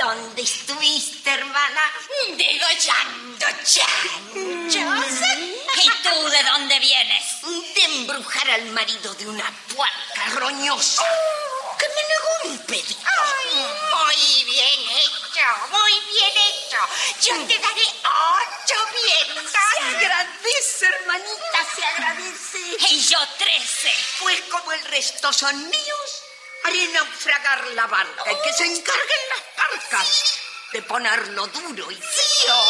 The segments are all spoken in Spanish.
¿Dónde estuviste, hermana? Degollando chanchos. ¿Y tú de dónde vienes? De embrujar al marido de una puerca roñosa que me negó un pedido. Muy bien hecho, muy bien hecho. Yo te daré 8 vientos. Se agradece, hermanita, se agradece. Y yo 13. Pues como el resto son míos, haré naufragar la barca y que se encarguen las barcas de ponerlo duro y frío.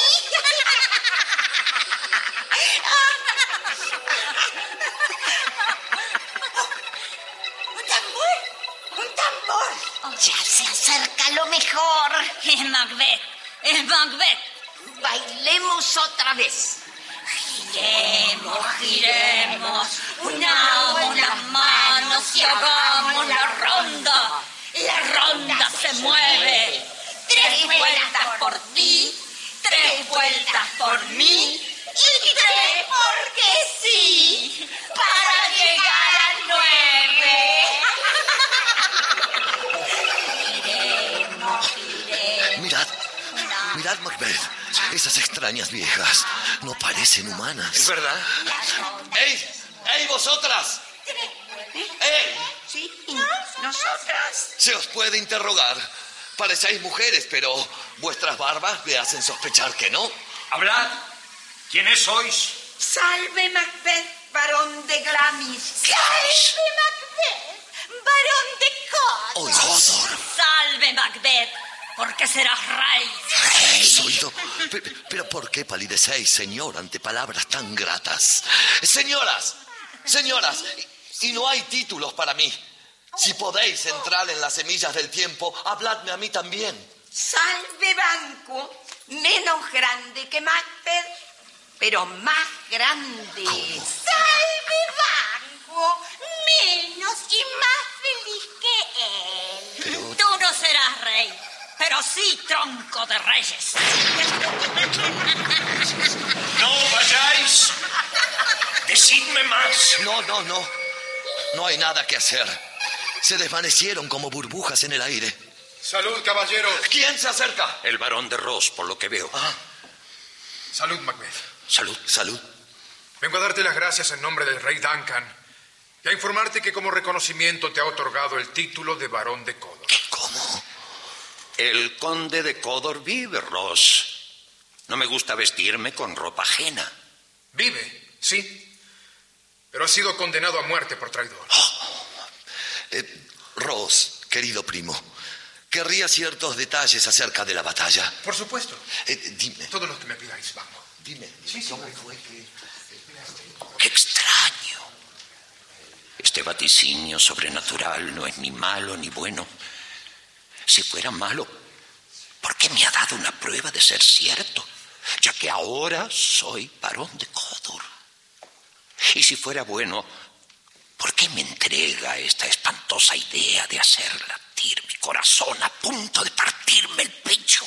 ¡Un tambor! Ya se acerca lo mejor. Es Macbeth, es Macbeth. Bailemos otra vez. Giremos, giremos, unamos las manos y hagamos la ronda. La ronda se mueve. 3 vueltas por ti, 3 vueltas por mí y 3 porque sí, para llegar al 9. Giremos, giremos. Mirad, Macbeth. Esas extrañas viejas no parecen humanas. ¿Es verdad? ¡Ey, vosotras! ¡Ey! Sí, nosotras. Se os puede interrogar. Parecéis mujeres, pero vuestras barbas me hacen sospechar que no. ¡Hablad! ¿Quiénes sois? Salve, Macbeth, varón de Glamis. ¡Salve, Macbeth, varón de Codor! Codor. Salve, Macbeth, porque serás rey. Soy pero ¿por qué palidecéis, señor, ante palabras tan gratas? Señoras, y no hay títulos para mí. Si podéis entrar en las semillas del tiempo, habladme a mí también. Salve, Banco, menos grande que Macbeth, pero más grande. ¡Salve, Banco, menos y más feliz que él! Tú no serás rey, pero sí tronco de reyes. ¡No vayáis! ¡Decidme más! No hay nada que hacer. Se desvanecieron como burbujas en el aire. Salud, caballeros. ¿Quién se acerca? El barón de Ross, por lo que veo. Salud, Macbeth. Salud. Vengo a darte las gracias en nombre del rey Duncan y a informarte que como reconocimiento te ha otorgado el título de barón de Codor. ¿Cómo? El conde de Codor vive, Ross. No me gusta vestirme con ropa ajena. Vive, sí, pero ha sido condenado a muerte por traidor. Ross, querido primo, querría ciertos detalles acerca de la batalla. Por supuesto. Dime. Todos los que me pidáis, vamos. Dime, Sí, ¿cómo sí. fue que...? ¡Qué extraño! Este vaticinio sobrenatural no es ni malo ni bueno. Si fuera malo, ¿por qué me ha dado una prueba de ser cierto? Ya que ahora soy barón de Codor. Y si fuera bueno, ¿por qué me entrega esta espantosa idea de hacer latir mi corazón a punto de partirme el pecho?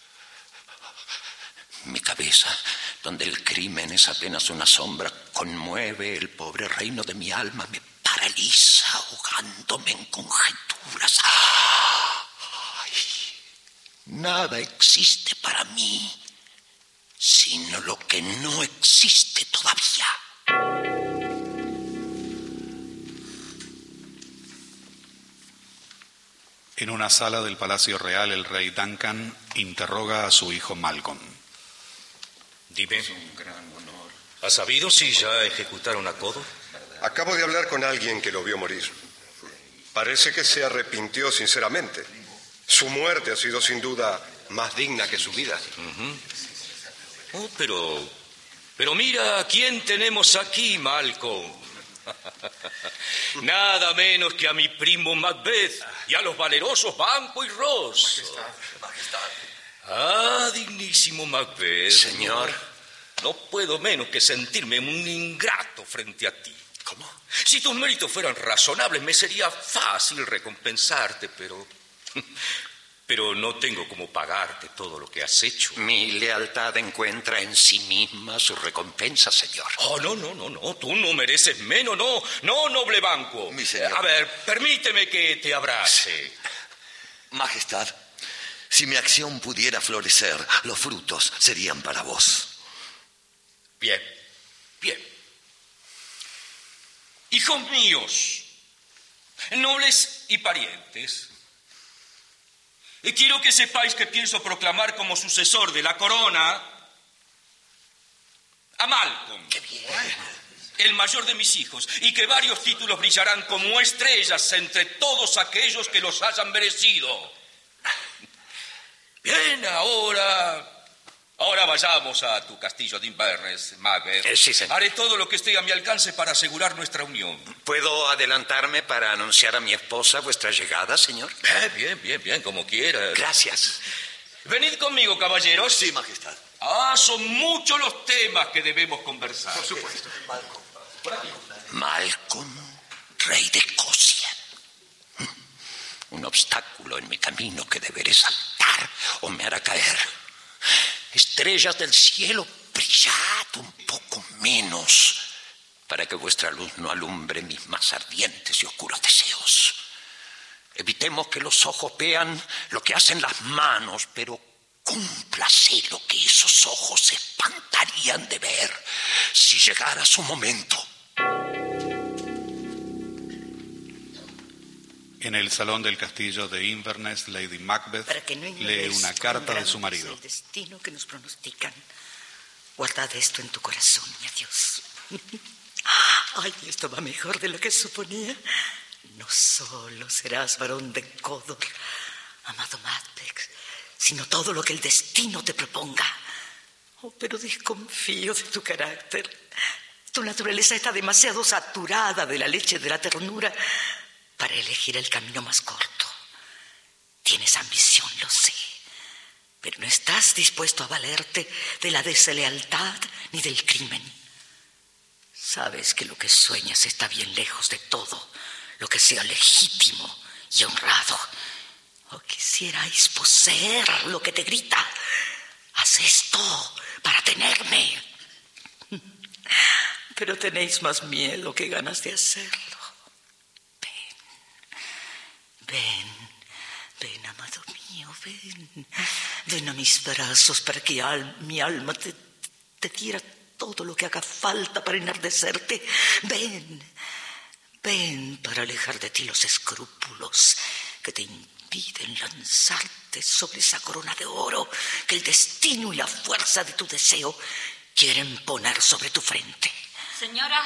Mi cabeza, donde el crimen es apenas una sombra, conmueve el pobre reino de mi alma, me paraliza ahogándome en conjeturas. ¡Ay! Nada existe para mí, sino lo que no existe todavía. En una sala del Palacio Real, el rey Duncan interroga a su hijo Malcolm. Dime, ¿has sabido si ya ejecutaron a Codor? Acabo de hablar con alguien que lo vio morir. Parece que se arrepintió sinceramente. Su muerte ha sido sin duda más digna que su vida. Oh, pero mira a quién tenemos aquí, Malcolm. Nada menos que a mi primo Macbeth y a los valerosos Banco y Ross. Ah, dignísimo Macbeth. Señor. No puedo menos que sentirme un ingrato frente a ti. ¿Cómo? Si tus méritos fueran razonables, me sería fácil recompensarte, pero no tengo cómo pagarte todo lo que has hecho. Mi lealtad encuentra en sí misma su recompensa, señor. Oh, no, tú no mereces menos, no, noble Banco. Mi señor. A ver, permíteme que te abrace. Majestad, Si mi acción pudiera florecer, los frutos serían para vos. Bien, bien. Hijos míos, nobles y parientes, quiero que sepáis que pienso proclamar como sucesor de la corona a Malcolm, el mayor de mis hijos, y que varios títulos brillarán como estrellas entre todos aquellos que los hayan merecido. Bien, ahora vayamos a tu castillo de Inverness, Macbeth. Sí, señor. Haré todo lo que esté a mi alcance para asegurar nuestra unión. ¿Puedo adelantarme para anunciar a mi esposa vuestra llegada, señor? Bien, como quieras. Gracias. Venid conmigo, caballeros. Sí, majestad. Son muchos los temas que debemos conversar. Por supuesto. Malcolm, rey de Escocia. Un obstáculo en mi camino que deberé saltar o me hará caer. Estrellas del cielo, brillad un poco menos para que vuestra luz no alumbre mis más ardientes y oscuros deseos. Evitemos que los ojos vean lo que hacen las manos, pero cúmplase lo que esos ojos se espantarían de ver si llegara su momento. En el salón del castillo de Inverness, Lady Macbeth lee una carta de su marido. El destino que nos pronostican. Guardad esto en tu corazón, mi adiós. Ay, esto va mejor de lo que suponía. No solo serás varón de Cawdor, amado Macbeth, sino todo lo que el destino te proponga. Oh, pero desconfío de tu carácter. Tu naturaleza está demasiado saturada de la leche de la ternura para elegir el camino más corto. Tienes ambición, lo sé, pero no estás dispuesto a valerte de la deslealtad ni del crimen. Sabes que lo que sueñas está bien lejos de todo lo que sea legítimo y honrado. O quisierais poseer lo que te grita. Haz esto para tenerme. Pero tenéis más miedo que ganas de hacerlo. Ven, amado mío, ven a mis brazos para que mi alma te diera todo lo que haga falta para enardecerte. Ven para alejar de ti los escrúpulos que te impiden lanzarte sobre esa corona de oro que el destino y la fuerza de tu deseo quieren poner sobre tu frente. Señora,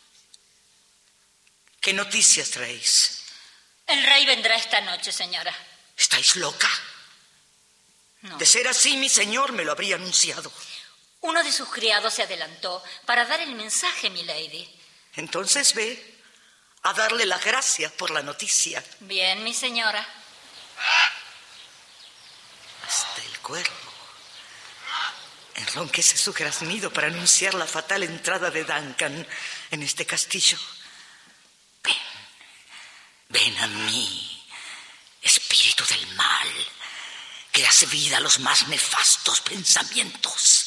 ¿qué noticias traéis? el rey vendrá esta noche, señora. ¿Estáis loca? No. De ser así, mi señor me lo habría anunciado. Uno de sus criados se adelantó para dar el mensaje, milady. Entonces ve a darle las gracias por la noticia. Bien, mi señora. Hasta el cuervo enronquece su graznido para anunciar la fatal entrada de Duncan en este castillo. Ven a mí, espíritu del mal, que hace vida a los más nefastos pensamientos.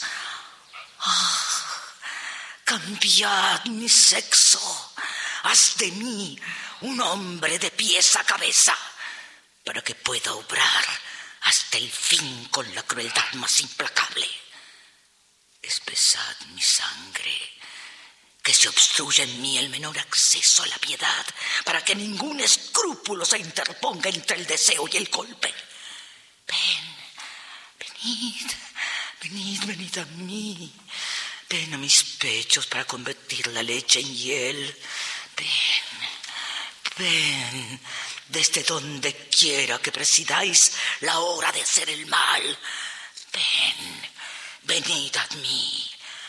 Cambiad mi sexo, haz de mí un hombre de pies a cabeza, para que pueda obrar hasta el fin con la crueldad más implacable. Espesad mi sangre, que se obstruya en mí el menor acceso a la piedad, para que ningún escrúpulo se interponga entre el deseo y el golpe. Venid a mí. Ven a mis pechos para convertir la leche en hiel. Ven, desde donde quiera que presidáis la hora de hacer el mal. Venid a mí.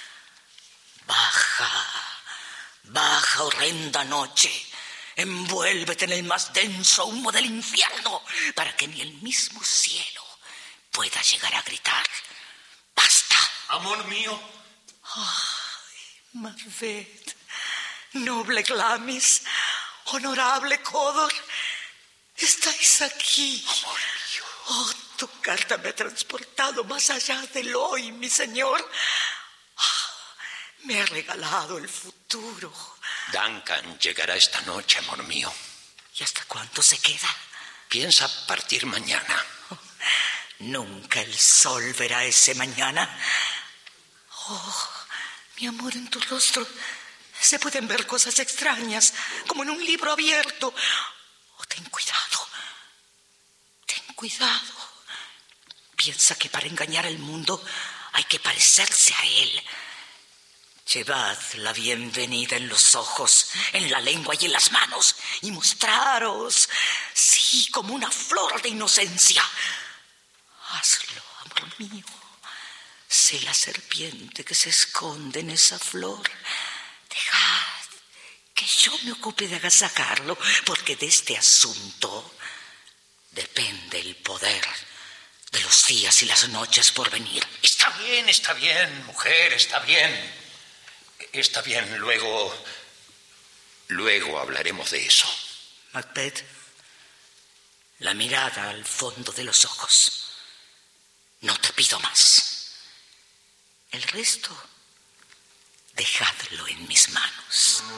Baja, horrenda noche. Envuélvete en el más denso humo del infierno, para que ni el mismo cielo pueda llegar a gritar: ¡basta! Amor mío. Ay, Macbeth, noble Glamis, honorable Cawdor, estáis aquí. Amor mío. Oh, tu carta me ha transportado más allá del hoy, mi señor. Me ha regalado el futuro. Duncan llegará esta noche, amor mío. ¿Y hasta cuándo se queda? Piensa partir mañana. Nunca el sol verá ese mañana. Oh, mi amor, en tu rostro se pueden ver cosas extrañas, como en un libro abierto. Oh, ten cuidado. Ten cuidado. Piensa que para engañar al mundo hay que parecerse a él. Llevad la bienvenida en los ojos, en la lengua y en las manos, y mostraros, sí, como una flor de inocencia. Hazlo, amor mío. Sé la serpiente que se esconde en esa flor. Dejad que yo me ocupe de agasajarlo, porque de este asunto depende el poder de los días y las noches por venir. Está bien, mujer, está bien. Está bien, luego hablaremos de eso. Macbeth, la mirada al fondo de los ojos. No te pido más. El resto, dejadlo en mis manos.